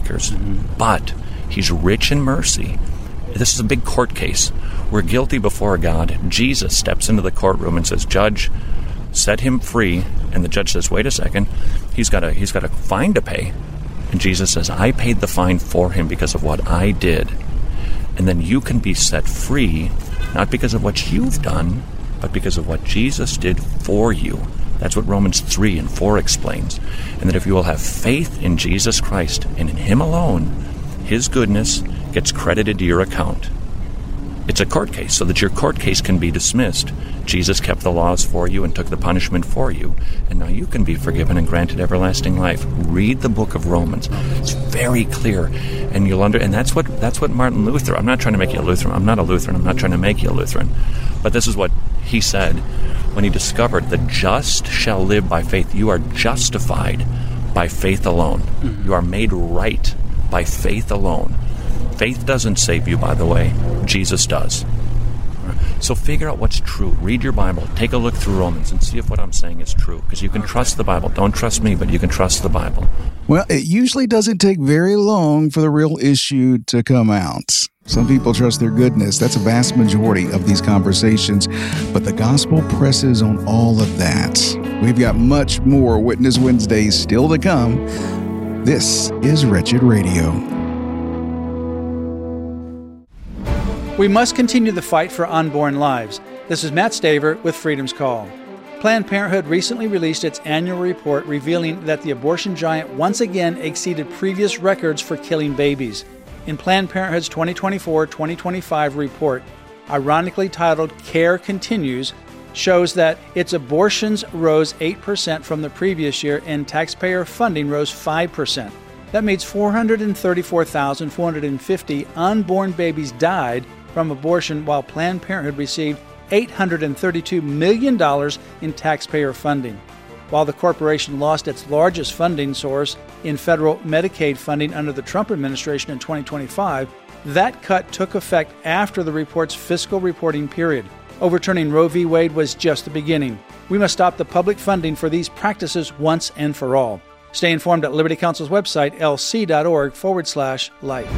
lawmakers, but he's rich in mercy. This is a big court case. We're guilty before God. Jesus steps into the courtroom and says, "Judge, set him free." And the judge says, "Wait a second, he's got a fine to pay." And Jesus says, "I paid the fine for him because of what I did." And then you can be set free, not because of what you've done, but because of what Jesus did for you. That's what Romans 3 and 4 explains. And that if you will have faith in Jesus Christ and in him alone, his goodness gets credited to your account. It's a court case, so that your court case can be dismissed. Jesus kept the laws for you and took the punishment for you, and now you can be forgiven and granted everlasting life. Read the book of Romans. It's very clear, and you'll and that's what Martin Luther. I'm not trying to make you a Lutheran. I'm not a Lutheran. I'm not trying to make you a Lutheran. But this is what he said when he discovered the just shall live by faith. You are justified by faith alone. You are made right by faith alone. Faith doesn't save you, by the way. Jesus does. So figure out what's true. Read your Bible. Take a look through Romans and see if what I'm saying is true. Because you can trust the Bible. Don't trust me, but you can trust the Bible. Well, it usually doesn't take very long for the real issue to come out. Some people trust their goodness. That's a vast majority of these conversations. But the gospel presses on all of that. We've got much more Witness Wednesdays still to come. This is Wretched Radio. We must continue the fight for unborn lives. This is Matt Staver with Freedom's Call. Planned Parenthood recently released its annual report revealing that the abortion giant once again exceeded previous records for killing babies. In Planned Parenthood's 2024-2025 report, ironically titled Care Continues, shows that its abortions rose 8% from the previous year and taxpayer funding rose 5%. That means 434,450 unborn babies died from abortion, while Planned Parenthood received $832 million in taxpayer funding. While the corporation lost its largest funding source in federal Medicaid funding under the Trump administration in 2025, that cut took effect after the report's fiscal reporting period. Overturning Roe v. Wade was just the beginning. We must stop the public funding for these practices once and for all. Stay informed at Liberty Counsel's website, lc.org/life.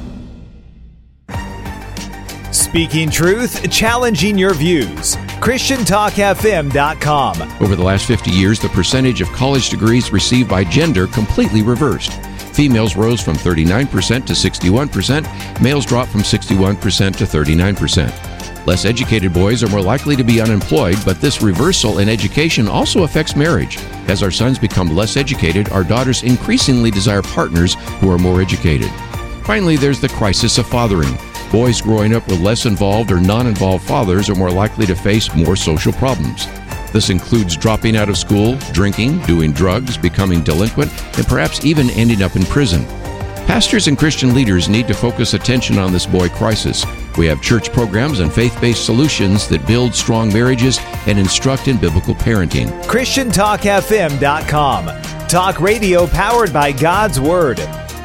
Speaking truth, challenging your views. ChristianTalkFM.com. Over the last 50 years, the percentage of college degrees received by gender completely reversed. Females rose from 39% to 61%. Males dropped from 61% to 39%. Less educated boys are more likely to be unemployed, but this reversal in education also affects marriage. As our sons become less educated, our daughters increasingly desire partners who are more educated. Finally, there's the crisis of fathering. Boys growing up with less involved or non-involved fathers are more likely to face more social problems. This includes dropping out of school, drinking, doing drugs, becoming delinquent, and perhaps even ending up in prison. Pastors and Christian leaders need to focus attention on this boy crisis. We have church programs and faith-based solutions that build strong marriages and instruct in biblical parenting. ChristianTalkFM.com. Talk radio powered by God's Word.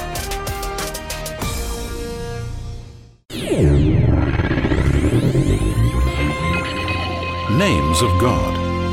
Names of God.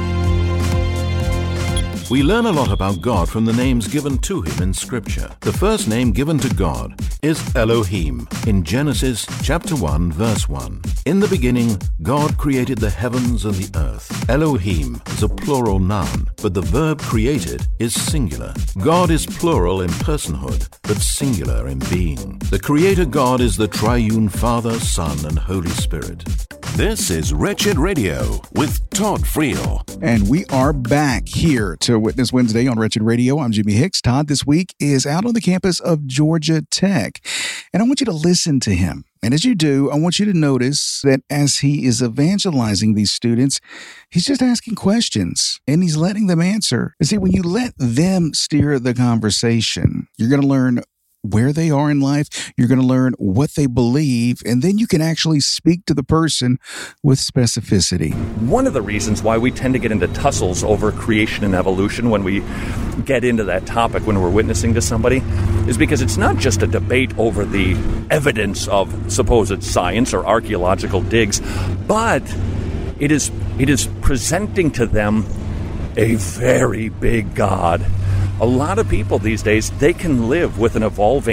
We learn a lot about God from the names given to him in Scripture. The first name given to God is Elohim in Genesis chapter 1, verse 1. In the beginning, God created the heavens and the earth. Elohim is a plural noun, but the verb created is singular. God is plural in personhood, but singular in being. The Creator God is the triune Father, Son, and Holy Spirit. This is Wretched Radio with Todd Friel. And we are back here to Witness Wednesday on Wretched Radio. I'm Jimmy Hicks. Todd this week is out on the campus of Georgia Tech. And I want you to listen to him. And as you do, I want you to notice that as he is evangelizing these students, he's just asking questions and he's letting them answer. And see, when you let them steer the conversation, you're going to learn where they are in life. You're going to learn what they believe, and then you can actually speak to the person with specificity. One of the reasons why we tend to get into tussles over creation and evolution when we get into that topic when we're witnessing to somebody is because it's not just a debate over the evidence of supposed science or archaeological digs, but it is presenting to them a very big God. A lot of people these days, they can live with an evolving